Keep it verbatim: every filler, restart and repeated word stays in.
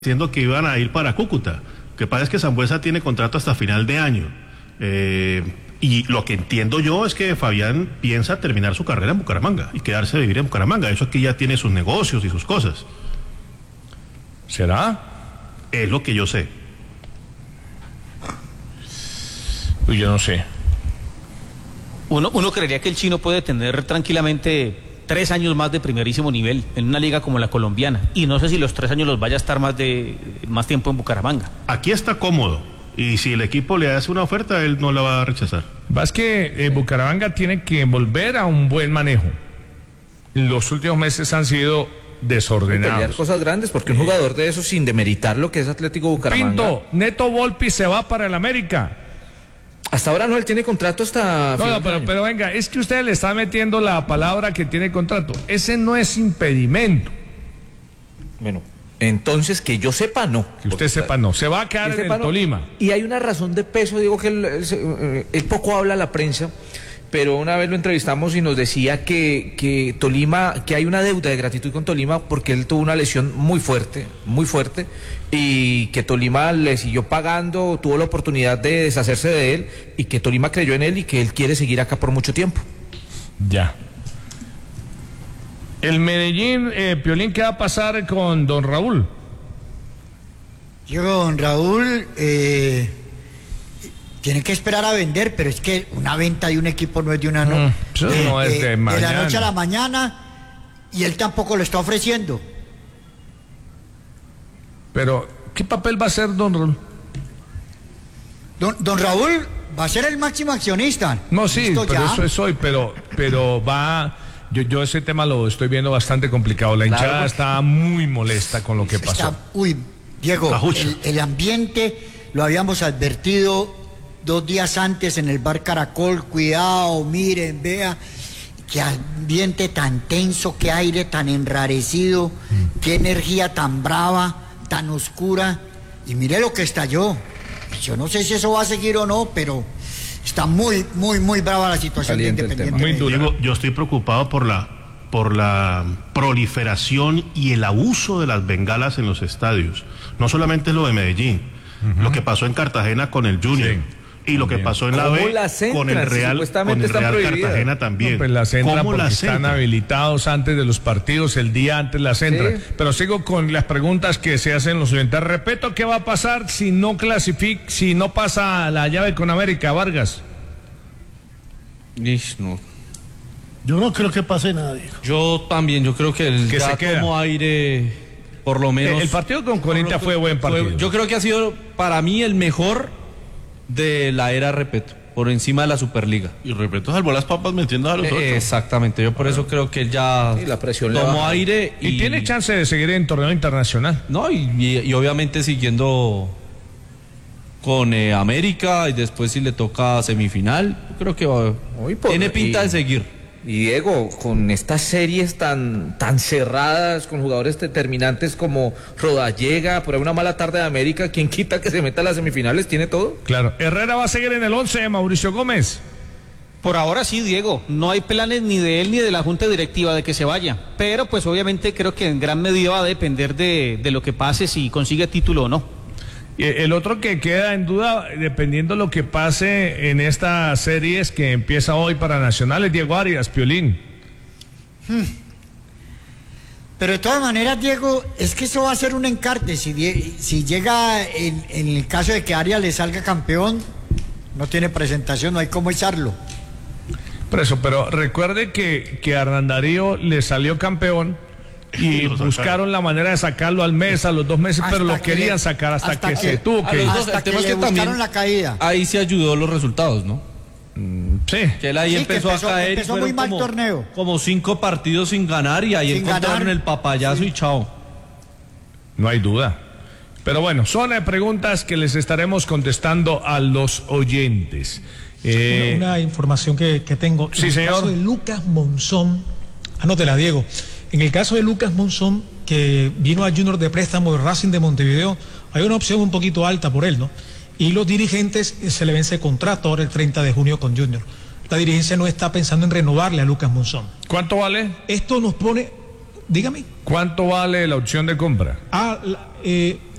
diciendo que iban a ir para Cúcuta. Lo que pasa es que Sambuesa tiene contrato hasta final de año. Eh, y lo que entiendo yo es que Fabián piensa terminar su carrera en Bucaramanga y quedarse a vivir en Bucaramanga. Eso aquí ya tiene sus negocios y sus cosas. ¿Será? Es lo que yo sé. Pues yo no sé. Uno, uno creería que el chino puede tener tranquilamente tres años más de primerísimo nivel en una liga como la colombiana, y no sé si los tres años los vaya a estar más de más tiempo en Bucaramanga. Aquí está cómodo, y si el equipo le hace una oferta, él no la va a rechazar. Es que eh, Bucaramanga tiene que volver a un buen manejo. Los últimos meses han sido desordenados. Pelear cosas grandes, porque un jugador de eso, sin demeritar lo que es Atlético Bucaramanga. Pinto, Neto Volpi se va para el América. Hasta ahora no, él tiene contrato hasta... No, no, pero, pero venga, es que usted le está metiendo la palabra que tiene contrato. Ese no es impedimento. Bueno, entonces que yo sepa no. Que usted sepa no. Se va a quedar en el no. Tolima. Y hay una razón de peso, digo que él, él, él poco habla a la prensa, pero una vez lo entrevistamos y nos decía que, que Tolima, que hay una deuda de gratitud con Tolima porque él tuvo una lesión muy fuerte, muy fuerte, y que Tolima le siguió pagando, tuvo la oportunidad de deshacerse de él, y que Tolima creyó en él y que él quiere seguir acá por mucho tiempo. Ya. El Medellín, eh, Piolín, ¿qué va a pasar con don Raúl? Yo, don Raúl, eh... tiene que esperar a vender, pero es que una venta de un equipo no es de una no, mm, eso eh, no es de, eh, mañana. de la noche a la mañana, y él tampoco lo está ofreciendo. Pero, ¿qué papel va a hacer don Raúl? Don, don Raúl va a ser el máximo accionista. No, sí, Listo, pero ya. eso es hoy, pero, pero va... Yo, yo ese tema lo estoy viendo bastante complicado. La hinchada Claro, está muy molesta con lo que pasó. Está, uy, Diego, el, el ambiente lo habíamos advertido dos días antes en el bar Caracol. Cuidado, miren, vea, qué ambiente tan tenso, qué aire tan enrarecido, mm. qué energía tan brava, tan oscura, y mire lo que estalló. Yo no sé si eso va a seguir o no, pero está muy, muy, muy brava la situación de Independiente. Muy duro. Digo, yo estoy preocupado por la, por la proliferación y el abuso de las bengalas en los estadios. No solamente es lo de Medellín, uh-huh. lo que pasó en Cartagena con el Junior. Sí. Y lo que pasó en la B con el Real, con el Real Cartagena también. No, pues las entran porque las están entran? habilitados antes de los partidos, el día antes las entran. Sí. Pero sigo con las preguntas que se hacen los oyentes. Respeto, ¿qué va a pasar si no clasifica, si no pasa la llave con América, Vargas? Ish, no. Yo no creo que pase nadie. Yo también, yo creo que el que ya tomó aire, por lo menos. El, el partido con Corinthians fue buen partido. Fue, yo creo que ha sido para mí el mejor de la era Repeto, por encima de la Superliga. Y Repeto salvó las papas metiendo a los otros. Eh, exactamente, yo por eso creo que él ya sí, la presión tomó aire. Y, y tiene chance de seguir en torneo internacional. No, y, y, y obviamente siguiendo con eh, América, y después si le toca semifinal, yo creo que va, Uy, por, tiene pinta y, de seguir. Y Diego, con estas series tan, tan cerradas, con jugadores determinantes como Rodallega, por ahí una mala tarde de América, ¿quién quita que se meta a las semifinales? ¿Tiene todo? Claro. Herrera va a seguir en el once, Mauricio Gómez. Por ahora sí, Diego, no hay planes ni de él ni de la junta directiva de que se vaya, pero pues obviamente creo que en gran medida va a depender de, de lo que pase, si consigue título o no. El otro que queda en duda, dependiendo de lo que pase en esta serie que empieza hoy para Nacional, es Diego Arias, Piolín. Hmm. Pero de todas maneras, Diego, es que eso va a ser un encarte. Si, si llega en, en el caso de que Arias le salga campeón, no tiene presentación, no hay cómo echarlo. Por eso, pero recuerde que, que a Hernán Darío le salió campeón y buscaron la manera de sacarlo al mes, a los dos meses, hasta pero lo querían le, sacar hasta, hasta que, que se tuvo que ir. Hasta el tema que, es que también la caída. Ahí se ayudó los resultados, ¿no? Mm, sí. Que él ahí sí, empezó, empezó a caer. Empezó muy mal como, torneo. Como cinco partidos sin ganar y ahí sin encontraron ganar. el papayazo sí. y chao. No hay duda. Pero bueno, son preguntas que les estaremos contestando a los oyentes. Eh, una, una información que, que tengo. Sí, en señor. El caso de Lucas Monzón, anótela, Diego. En el caso de Lucas Monzón, que vino a Junior de préstamo de Racing de Montevideo, hay una opción un poquito alta por él, ¿no? Y los dirigentes, se le vence contrato ahora el treinta de junio con Junior. La dirigencia no está pensando en renovarle a Lucas Monzón. ¿Cuánto vale? Esto nos pone Dígame. ¿Cuánto vale la opción de compra? Ah, la, eh,